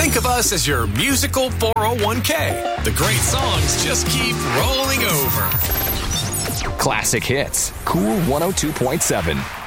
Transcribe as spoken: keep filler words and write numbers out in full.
Think of us as your musical four oh one k. The great songs just keep rolling over. Classic hits. Cool one oh two point seven.